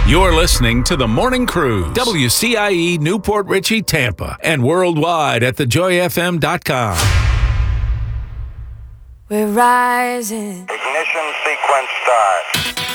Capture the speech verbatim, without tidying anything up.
You're listening to The Morning Cruise, W C I E Newport Richey, Tampa, and worldwide at the joy f m dot com. We're rising. Ignition sequence start.